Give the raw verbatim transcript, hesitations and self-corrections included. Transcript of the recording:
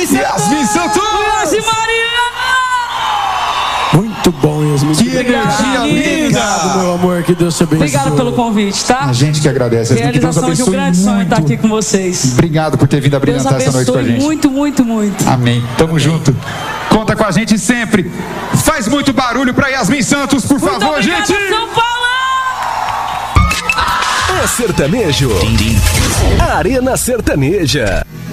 Yasmin Santos! Yasmin Santos! Yasmin Mariana! Muito bom, Yasmin. Que energia linda! Obrigado, meu amor, que Deus te abençoe. Obrigado pelo convite, tá? A gente que agradece. Yasmin, que Deus Realização de um abençoe grande sonho muito. estar aqui com vocês. Obrigado por ter vindo a Deus brilhantar essa noite com a abençoe gente. muito, muito, muito. Amém. Tamo junto. Conta com a gente sempre. Faz muito barulho pra Yasmin Santos, por Muito favor, obrigada, gente! São Paulo! É sertanejo. Arena Sertaneja.